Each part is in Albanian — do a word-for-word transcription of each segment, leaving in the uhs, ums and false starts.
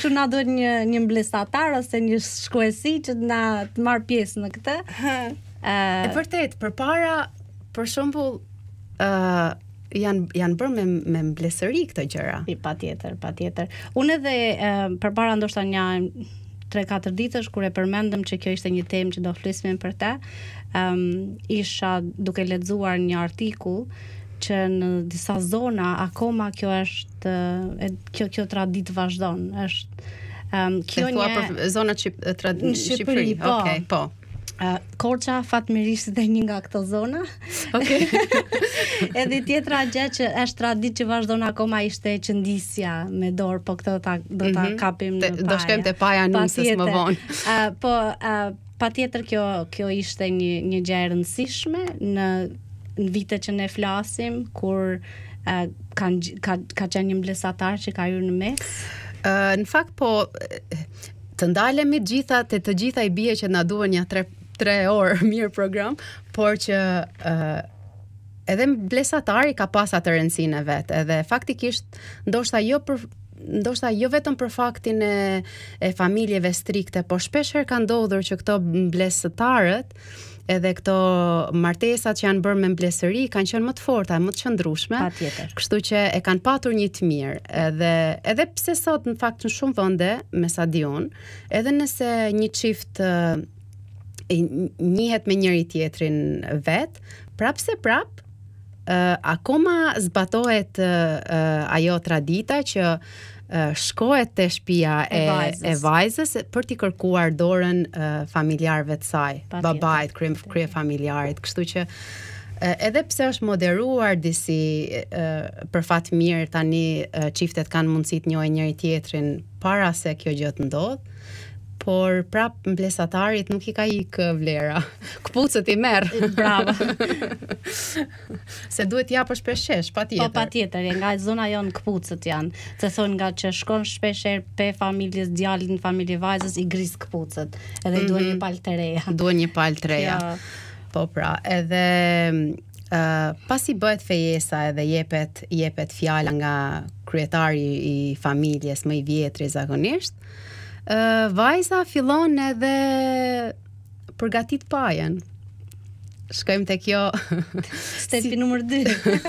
kështu na duhet një një mblesatar ose një shkruesi që na të marr pjesë në këtë. Ë E vërtet, përpara për shembull ë janë janë bërë me me mbledhëri këto gjëra. I patjetër, patjetër. Unë edhe uh, përpara ndoshta një tre katër ditësh kur e përmendëm që kjo ishte një temë që do flisnim për të, um, isha duke lexuar një artikull që në disa zona akoma kjo është e, kjo kjo traditë vazhdon. Është um, kjo një për zonat shqip, trad... në Shqipëri, po. Okay, po. Uh, Korça fatmirësisht dhe një nga këto zona. Okej. Edhe tjetra gjë që është traditë që vazhdon akoma ishte qëndisja me dorë, po këtë ta, do ta mm-hmm. kapim në paja. Do shkojmë te paja nusës më vonë. Uh, po uh, patjetër kjo kjo ishte një një gjë e rëndësishme në në vite që ne flasim kur uh, kanë ka ka qenë një mblesatar që ka hyrë në mes. Uh, në fakt po të ndalemi të gjitha te të gjitha i bie që na duhen ja tre tre orë mirë program, por që uh, edhe mblesatari ka pas atë rëndësinë e vet, edhe faktikisht ndoshta jo për ndoshta jo vetëm për faktin e, e familjeve strikte, por shpesh herë ka ndodhur që këto mblesatarët edhe këto martesat që janë bërë me mbledhëri kanë qenë më të forta, më të qëndrueshme. Patjetër. Kështu që e kanë patur një të mirë. Edhe edhe pse sot në fakt në shumë vende me sa diun, edhe nëse një çift uh, njihet me njëri tjetrin vet, prapse prap uh, akoma zbatohet uh, uh, ajo tradita që uh, shkohet te shtëpia e, e, vajzës. e vajzës për t'i kërkuar dorën uh, familjarëve të saj, babait, krye, krye familjarit, kështu që uh, edhe pse është moderuar disi uh, për fat mirë tani uh, çiftet kanë mundësi të njohin njëri tjetrin para se kjo gjë të ndodh, por prap mbledhsatarit nuk i ka ikë vlera. Kpucët i merr. Bravo. Se duhet t'japësh shpesh, patjetër. Po patjetër, nga zona jon kpucët janë. Se thon nga që shkon shpesh herë pe familjes djalit në familje vajzës i gris kpucët. Edhe mm-hmm. duhen një palë të reja. Duhen një palë të reja. Ja. Po pra, edhe uh, pasi bëhet fejesa edhe jepet jepet fjala nga kryetari i familjes më i vjetri zakonisht, Uh, vajza fillon edhe përgatit pajën. Shkojmë te kjo stepi numër dy.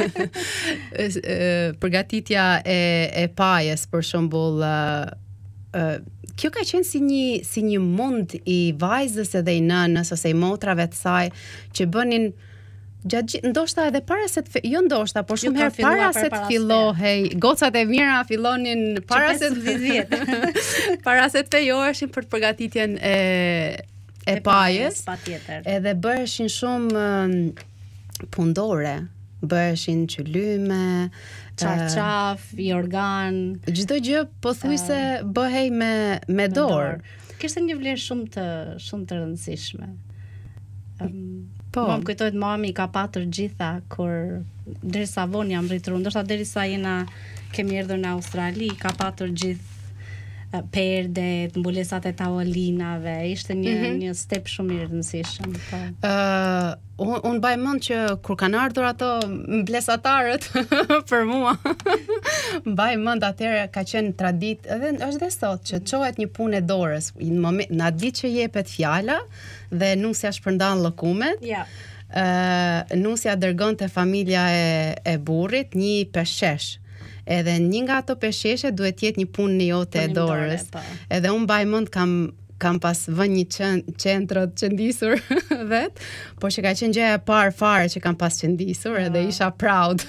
Përgatitja e, e pajës për shembull, uh, uh, kjo ka qenë si një si një mund i vajzës edhe i nënës ose i motrave të saj që bënin gjatë ndoshta edhe para se të jo ndoshta, por shumë herë para se të fillohej, gocat e mira fillonin para se të vjet. Para se të fejoheshin për përgatitjen e e pajës, patjetër. Edhe bëheshin shumë um, pundore, bëheshin qylyme, çarçaf, uh, organ, çdo gjë pothuajse uh, bëhej me me dorë. Kishte një vlerë shumë të shumë të rëndësishme. Um, Po. Më kujtohet mami ka patur gjitha kur derisa vonë jam rritur, ndoshta derisa jena kemi erdhur në Australi, ka patur gjithë uh, perdet, mbulesat e tavolinave, ishte një mm-hmm. një step shumë i rëndësishëm. Po. Uh, un, un mbaj mend që kur kanë ardhur ato mblesatarët për mua, mbaj mend atëherë ka qenë tradit, edhe është dhe sot që çohet një punë e dorës, në moment në atë ditë që jepet fjala dhe nusja shpërndan llokumet. Ja. Uh, nusja dërgon te familja e, e burrit një peshqesh. Edhe një nga ato peshqeshe duhet jetë një punë jote e dorës. Dore, edhe unë mbaj mend kam kam pas vënë një qen- qendrë të qëndisur vet, por që ka qenë gjëja e parë fare që kam pas qëndisur, oh. Edhe isha proud.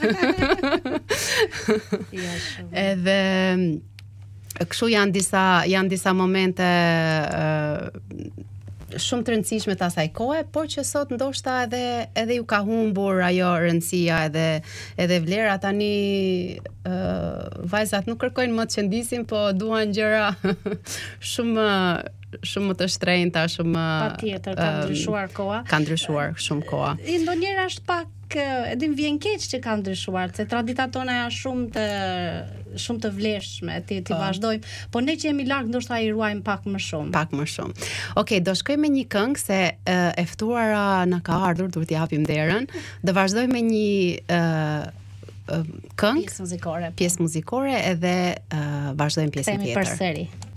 Ja, shumë. Edhe kështu janë disa janë disa momente uh, shumë të rëndësishme të asaj kohe, por që sot ndoshta edhe edhe ju ka humbur ajo rëndësia edhe edhe vlera tani uh, vajzat nuk kërkojnë më të qëndisin, po duan gjëra shumë shumë më të shtrenjta, shumë patjetër ka ndryshuar koha. Ka ndryshuar shumë koha. Ndonjëherë është pak edhe më vjen keq që ka ndryshuar, se traditat tona janë shumë të shumë të vlefshme, ti ti vazhdojmë, po ne që jemi larg ndoshta i ruajmë pak më shumë. Pak më shumë. Okej, okay, do shkojmë me një këngë se uh, e ftuara na ka ardhur, duhet t'i japim derën. Do vazhdojmë me një uh, uh, këngë, pjesë muzikore. Pjesë muzikore edhe uh, vazhdojmë pjesën tjetër. Kthehemi përsëri.